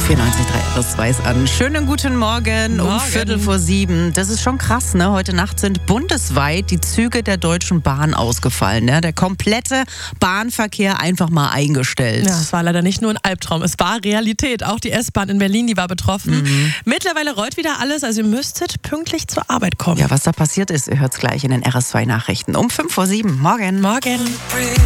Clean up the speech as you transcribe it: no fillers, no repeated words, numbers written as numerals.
94.3 RS2 ist an. Schönen guten Morgen um 6:45. Das ist schon krass, ne? Heute Nacht sind bundesweit die Züge der Deutschen Bahn ausgefallen. Ne? Der komplette Bahnverkehr einfach mal eingestellt. Ja, es war leider nicht nur ein Albtraum, es war Realität. Auch die S-Bahn in Berlin, die war betroffen. Mittlerweile rollt wieder alles, also ihr müsstet pünktlich zur Arbeit kommen. Ja, was da passiert ist, ihr hört es gleich in den RS2 Nachrichten um 6:05. Morgen. Morgen.